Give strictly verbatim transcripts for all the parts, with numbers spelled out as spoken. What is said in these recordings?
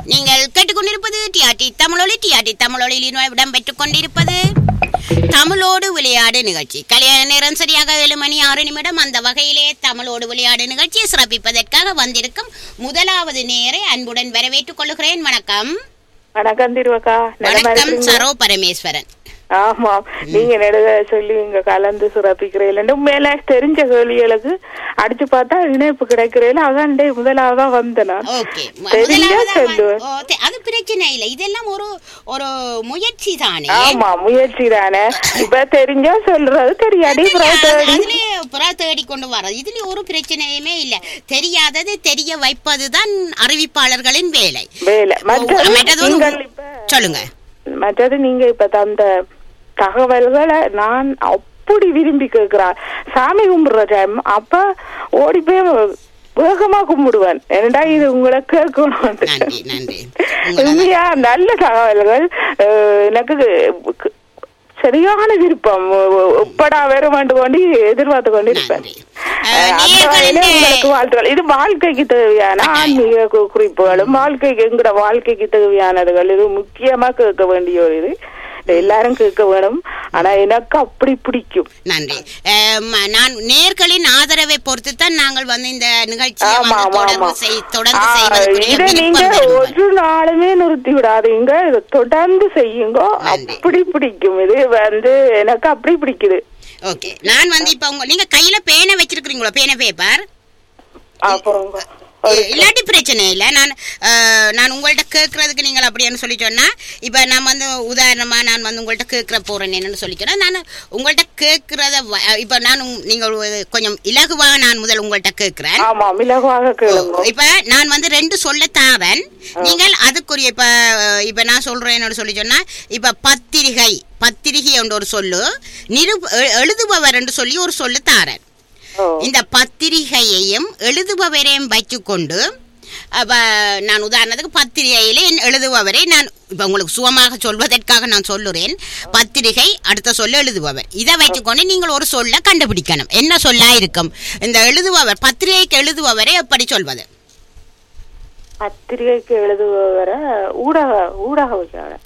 நீங்கள் கேட்டுக்கொண்டிருப்பது டிஆர்டி தமிழொலி. டிஆர்டி தமிழொலியில் இடம்பெற்றுக் கொண்டிருப்பது தமிழோடு விளையாடு நிகழ்ச்சி. கல்யாண நேரம் சரியாக ஏழு மணி ஆறு நிமிடம். அந்த வகையிலே தமிழோடு விளையாடு நிகழ்ச்சியை சிறப்பிப்பதற்காக வந்திருக்கும் முதலாவது நேரை அன்புடன் வரவேற்றுக் கொள்கிறேன். வணக்கம். வணக்கம் திருவக்கா. வணக்கம் சரோ பரமேஸ்வரன். ஆமா, நீங்க நெடுக சொல்லி இங்க கலந்து சிறப்பிக்கிறீங்க. மேல தெரிஞ்ச கேள்விகளுக்கு அடிச்சு பார்த்தா இணைப்பு கிடைக்கிறேன். அதான் முதலாவதா வந்தேன். அது பிரச்சனை இல்ல, இதெல்லாம் ஒரு ஒரு முயற்சி தானே. ஆமா, முயற்சி தானே. இப்ப தெரிஞ்சா சொல்றது, தெரியாடி புறா தேடி கொண்டு வர்றது, இதுல ஒரு பிரச்சனையுமே இல்ல. தெரியாதது தெரிய வைப்பதுதான் அறிவிப்பாளர்களின் வேலை. வேலை சொல்லுங்க. மற்றது நீங்க இப்ப தந்த தகவல்களை நான் அப்படி விரும்பி கேட்கிறேன். சாமி கும்பிடுற டைம் அப்ப ஓடி போய் வேகமா கும்பிடுவேன். என்னடா இது உங்களை கேட்கணும். உண்மையா நல்ல தகவல்கள். எனக்கு சரியான விருப்பம். எப்படா வேற வேண்டு கொண்டு எதிர்பார்த்து கொண்டு இருப்பேன். உங்களுக்கு வாழ்த்துக்கள். இது வாழ்க்கைக்கு தேவையான ஆன்மீக குறிப்புகளும் வாழ்க்கைக்கு எங்கட வாழ்க்கைக்கு தேவையானதுகள். இது முக்கியமா கேட்க வேண்டிய ஒரு இது. எல்லாரும் கேட்க வேணும். ஆனா எனக்கு அப்படி பிடிக்கும். நன்றி. நான் நேர்களின் ஆதரவை பொறுத்து தான் நாங்கள் வந்து இந்த நிகழ்ச்சியை இதை நீங்க ஒரு நாளுமே நிறுத்தி விடாதீங்க. இதை தொடர்ந்து செய்யுங்க. அப்படி பிடிக்கும். இது வந்து எனக்கு அப்படி பிடிக்குது. ஓகே. நான் வந்து இப்ப உங்க நீங்க கையில பேனை வச்சிருக்கீங்களா? பேனை பேப்பர் அப்புறம் இல்லாட்டி பிரச்சனை இல்லை. நான் நான் உங்கள்கிட்ட கேட்கறதுக்கு நீங்கள் அப்படின்னு சொல்லி சொன்னா, இப்ப நான் வந்து உதாரணமா நான் வந்து உங்கள்கிட்ட கேட்கற போறேன் என்னன்னு சொல்லி சொன்னா, நான் உங்கள்கிட்ட கேட்கறத இப்ப நான் நீங்கள் கொஞ்சம் இலகுவாக நான் முதல் உங்கள்கிட்ட கேட்கிறேன். இப்ப நான் வந்து ரெண்டு சொல்ல தாரன். நீங்கள் அதுக்குரிய இப்ப இப்ப நான் சொல்றேன்னு சொல்லி சொன்னா, இப்ப பத்திரிகை பத்திரிகை என்ற ஒரு சொல்லு, நிரு எழுதுபவர் என்று சொல்லி ஒரு சொல்லு தாரன். இந்த பத்திரிகையையும் எழுதுபவரையும் வைத்துக்கொண்டு நான் உதாரணத்துக்கு பத்திரிகையில எழுதுபவரை நான் இப்ப உங்களுக்கு சுகமாக சொல்வதற்காக நான் சொல்லுறேன். பத்திரிகை அடுத்த சொல்ல எழுதுபவர், இதை வைத்துக்கொண்டு நீங்கள் ஒரு சொல்ல கண்டுபிடிக்கணும். என்ன சொல்லா இருக்கும்? இந்த எழுதுபவர் பத்திரிகைக்கு எழுதுபவரை எப்படி சொல்வது? பத்திரிகைக்கு எழுதுபவரை ஊடக ஊடகவியலாளர்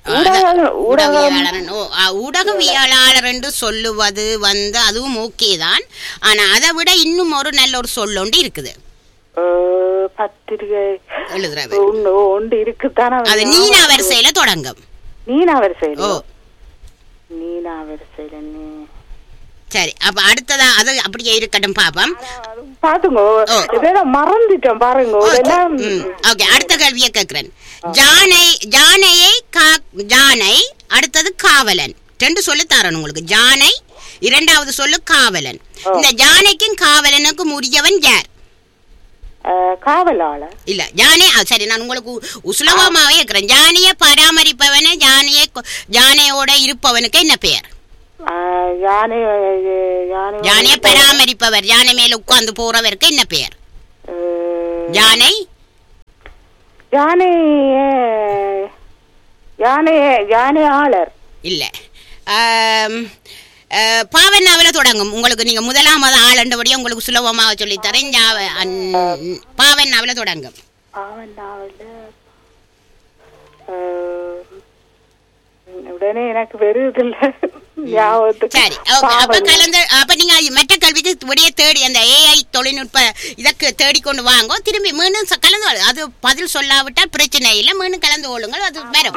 ஊடகவியலாளர் என்று சொல்லுவது வந்து அதுவும் ஓகே தான். ஆனா அதை விட இன்னும் ஒரு நல்ல ஒரு சொல் ஒன்று இருக்குது. பத்திரிகை எழுதுறவர் ஒன்று இருக்குதானே. அது நீனா வரிசையில தொடங்கும். நீனா வரிசையில ஓ நீனா வரிசையில நீ சரி. அப்ப அடுத்ததா அது அப்படியே இருக்கட்டும் பாப்போம். பாத்துங்க, மறந்துட்டோம் பாருங்க. ஓகே, அடுத்த கேள்வியை கேட்கிறேன். ஜானை ஜானையை ஜானை அடுத்தது காவலன். ரெண்டு சொல்லு தரணும் உங்களுக்கு. ஜானை இரண்டாவது சொல்லு காவலன். இந்த ஜானைக்கும் காவலனுக்கும் உரியவன் யார்? காவலாளர் இல்ல, ஜானே. சரி, நான் உங்களுக்கு சுலபமாவே இருக்கிறேன். ஜானையை பராமரிப்பவன ஜானைய ஜானையோட இருப்பவனுக்கு என்ன பெயர்? யானையை பராமரிப்பவர், யானை மேல உட்கார்ந்து போறவருக்கு என்ன பெயர்? யானை யானை யானை யானையாளர் இல்ல. பாவனாவில தொடங்கும். உங்களுக்கு நீங்க முதலாவது ஆளுண்டபடியே உங்களுக்கு சுலபமாக சொல்லித்தரேன். பாவனாவில தொடங்கும். உடனே எனக்கு வருதில்ல. சரி, அப்ப கலந்து அப்ப நீங்க மற்ற கல்விக்கு விடைய தேடி அந்த ஏஐ தொழில்நுட்ப இதற்கு தேடிக்கொண்டு வாங்க. திரும்பி மீண்டும் கலந்து, அது பதில் சொல்லாவிட்டால் பிரச்சனை இல்லை. மீண்டும் கலந்து கொள்ளுங்கள், அது வரும்.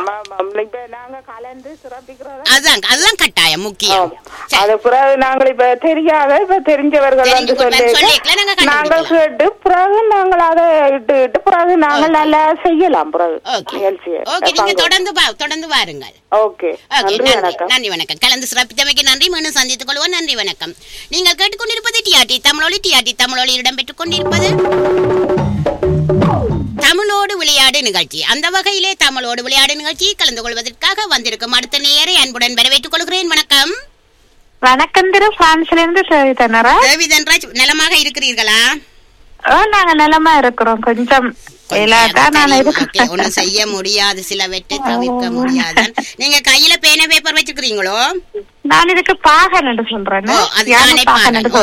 அதுதான் அதுதான் கட்டாயம் முக்கியம். நாங்கள் இப்ப தெரியாத இப்ப தெரிஞ்சவர்கள் நாங்கள் கேட்டு பிறகு நாங்கள் அதை இட்டு இட்டு பிறகு நாங்கள் நல்லா செய்யலாம். பிறகு நீங்க தொடர்ந்து தொடர்ந்து வாருங்கள். ஓகே, நன்றி வணக்கம். கலந்து சிறப்பித்தமைக்கு நன்றி. மீண்டும் சந்தித்துக் கொள்வோம். நன்றி வணக்கம். நீங்கள் கேட்டுக்கொண்டிருப்பது டிஆர்டி தமிழொலி. டிஆர்டி தமிழொலி இடம்பெற்றுக் கொண்டிருப்பது தமிழோடு விளையாடு நிகழ்ச்சி. அந்த வகையிலே தமிழோடு விளையாடு நிகழ்ச்சி கலந்து கொள்வதற்காக வந்திருக்கும் அடுத்த நேரை அன்புடன் வரவேற்றுக் கொள்கிறேன். வணக்கம். வணக்கம் திரு பிரான்ஸ்ல இருந்து தேவிதன்ராஜ். நலமாக இருக்கிறீர்களா? நாங்க நலமா இருக்கிறோம். கொஞ்சம் ஒன்னும் செய்ய முடியாது, சில வெற்றி தவிர்க்க முடியாது. நீங்க கையில பேனா பேப்பர் வச்சிருக்கீங்களோ? நான் இதுக்கு பாகன் என்று சொல்றேன்.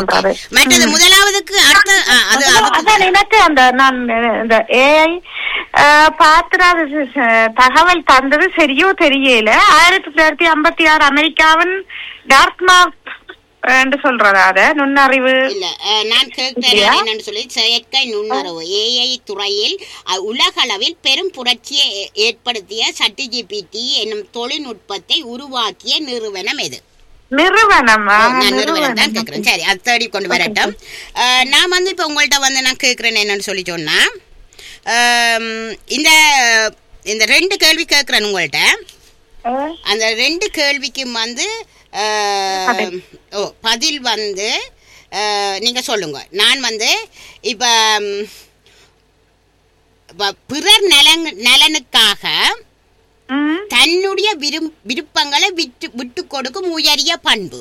மற்றது முதலாவதுக்கு அடுத்த எனக்கு அந்த நான் இந்த ஏஐ பாத்துட்டு அது ச- தகவல் தந்தது சரியோ தெரியல. ஆயிரத்தி தொள்ளாயிரத்தி ஐம்பத்தி ஆறு அமெரிக்காவின் டார்க்மார்க் என்று சொல்றதா அத நுண்ணறிவு இல்ல அஹ், நான் கேட்கிறேன் என்னன்னு சொல்லி செயற்கை நுண்ணறிவு ஏஐ துறையில் அஹ், உலகளவில் பெரும் புரட்சியை ஏ- ஏற்படுத்திய சட்டி ஜிபிடி என்னும் தொழில்நுட்பத்தை உருவாக்கிய நிறுவனம் எது? நிறுவனம். ஓ, நான் நிறுவனம் தான் கேட்கிறேன். சரி, அது தேடி கொண்டு வரட்டும். அஹ், நான் வந்து இப்ப உங்கள்ட்ட வந்து நான் கேட்கிறேன் என்னன்னு சொல்லி சொன்னா அஹ், இந்த இந்த ரெண்டு கேள்வி கேட்கிறேன் உங்கள்ட்ட. அந்த ரெண்டு கேள்விக்கும் வந்து அஹ், ஓ பதில் வந்து அஹ், நீங்க சொல்லுங்க. நான் வந்து இப்ப ம், இப்ப பிறர் நலன் நலனுக்காக ம். தன்னுடைய விரும் விருப்பங்களை விட்டு விட்டு கொடுக்கும் உயரிய பண்பு.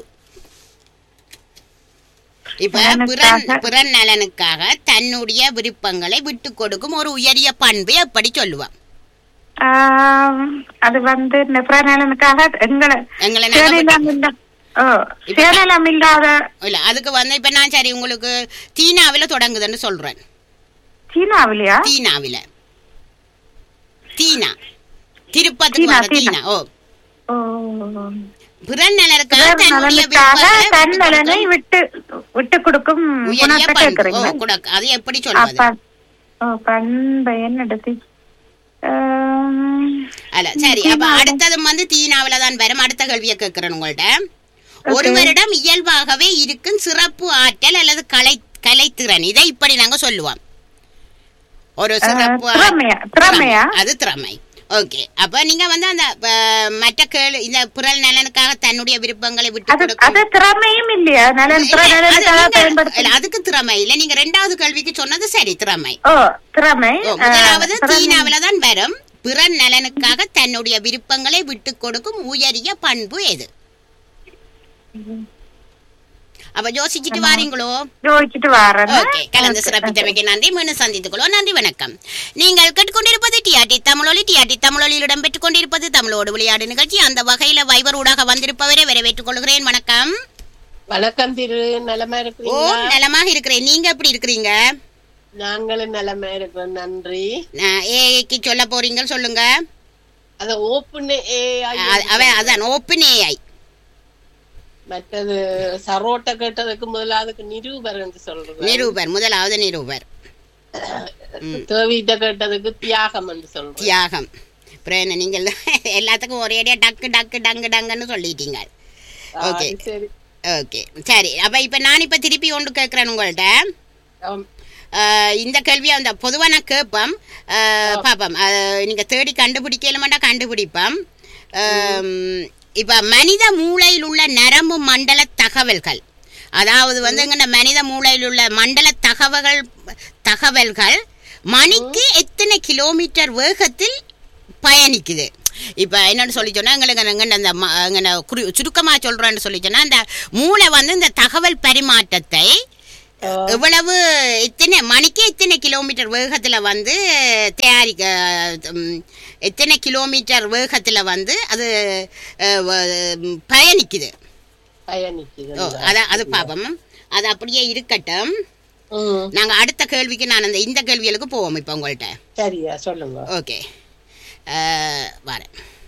இப்ப பிறன் பிறன் நலனுக்காக தன்னுடைய விருப்பங்களை விட்டு கொடுக்கும் ஒரு உயரிய பண்பை எப்படி சொல்லுவான்? ஆஹ், அது வந்து நலனுக்காக எங்களை எங்களை நாங்க சுயநலம் இல்ல- ஓ, சுயநலம் இல்லாத இல்ல அதுக்கு வந்து இப்ப நான் சரி உங்களுக்கு தீனாவில தொடங்குதுன்னு சொல்றேன். சீனாவிலையா? தீனாவில தீனா திருப்பத்துக்கு தீனா, வர தீனா. ஓ ஓ, பிறன் நலனுக்காக பிறர் தன்னுடைய நலனுக்காக விருப்பங்களை தன் விட்டு நலனை கொடுக்கும் விட்டு விட்டு கொடுக்கும் உயரிய குணத்தை பண்பு. ஓ, கேக்குறீங்க. குணம். அது எப்படி சொல்வது? அப்ப ஓ, பண்பை என்னது? அல்ல சரி, அப்ப அடுத்தது வந்து தீனாவில தான் வரும். அடுத்த கேள்வியை கேட்கிறேன் உங்கள்ட்ட. ஒருவரிடம் இயல்பாகவே இருக்கும் சிறப்பு ஆற்றல் அல்லது கலை கலைத்திறன், இதை இப்படி நாங்க சொல்லுவோம். ஒரு சிறப்பு ஆ- திறமையா? திறமையா? அது திறமை. ஓகே, அப்ப நீங்க வந்து அந்த அஹ், மற்ற கேள்வி இந்த பிறல் நலனுக்காக தன்னுடைய விருப்பங்களை விட்டு அது கொடுக்கும். அது திறமையும் இல்லையா? நலன் பிற இல்ல, அது நலனுக்காக நீங்க- பயன்படுத்த இல்ல, அதுக்கு திறமை இல்ல. நீங்க ரெண்டாவது கேள்விக்கு சொன்னது சரி, திறமை. ஓ, திறமை. ஓ, முதலாவது ஆஹ், திறமை. தீனாவில தான் வரும். பிறன் நலனுக்காக தன்னுடைய விருப்பங்களை விட்டு கொடுக்கும் உயரிய பண்பு எது? அப்ப யோசிச்சுட்டு வாரீங்களோ? யோசிச்சுட்டு வரேன். ஓகே, கலந்து சிறப்பித்தமைக்கு நன்றி. மீண்டும் சந்தித்துக் கொள்வோம். நன்றி, வணக்கம். நீங்கள் கேட்டுக்கொண்டிருப்பது டிஆர்டி தமிழொலி. டிஆர்டி தமிழொலியில் இடம்பெற்றுக் கொண்டிருப்பது தமிழோடு விளையாடு நிகழ்ச்சி. அந்த வகையில வைபர் ஊடாக வந்திருப்பவரை வரவேற்றுக் கொள்கிறேன். வணக்கம். வணக்கம் திரு, நலமா ஓ, இருக்கிறீங்களா? நலமாக இருக்கிறேன். நீங்க எப்படி இருக்கிறீங்க? நாங்களும் நலமா இருக்கிறோம், நன்றி. நான் ஏஐக்கு சொல்ல போறீங்க, சொல்லுங்க. அத ஓப்பன் அ- அவன் அதான் ஓப்பன் ஏஐ. மற்றது சரோட்ட கேட்டதுக்கு முதலாவதுக்கு நிரூபர் என்று சொல்றது. நிரூபர், முதலாவது நிரூபர். தேவிட்ட கேட்டதுக்கு தியாகம் என்று சொல்றோம். தியாகம். அப்புறம் என்ன, நீங்கள் எல்லாத்துக்கும் ஒரேடியா டக்கு டக்கு டங்கு டங்குன்னு சொல்லிட்டீங்க. ஓகே சரி. ஓகே சரி. அப்ப இப்ப நான் இப்ப திருப்பி ஒன்று கேட்கிறேன் உங்கள்ட்ட. ஆம். அஹ், இந்த கேள்வியை அந்த பொதுவா நான் கேட்போம், அஹ், பாப்போம். அஹ், நீங்க தேடி கண்டுபிடிக்கலுமாட்டா கண்டுபிடிப்போம். அஹ், இப்ப மனித மூளையில் உள்ள நரம்பு மண்டல தகவல்கள், அதாவது வந்து எங்க மனித மூளையில் உள்ள மண்டல தகவல்கள் தகவல்கள் மணிக்கு எத்தனை கிலோமீட்டர் வேகத்தில் பயணிக்குது? இப்ப என்னன்னு சொல்லி சொன்னா எங்களுக்கு எங்க அந்த ம- எங்கன குறி- சுருக்கமா சொல்றேன்னு சொல்லி சொன்னா அந்த மூளை வந்து இந்த தகவல் பரிமாற்றத்தை எவ்வளவு எத்தனை மணிக்கு எத்தனை கிலோமீட்டர் வேகத்துல வந்து தயாரிக்க ம், எத்தனை கிலோமீட்டர் வேகத்துல வந்து அது அஹ், வ- பயணிக்குது. பயணிக்குது. ஓ, அத அது பாப்போம். அது அப்படியே இருக்கட்டும். ம். நாங்க அடுத்த கேள்விக்கு நான் அந்த இந்த கேள்விகளுக்கு போவோம் இப்ப உங்கள்ட்ட. சரியா சொல்லுங்க. ஓகே, அஹ், வரேன்.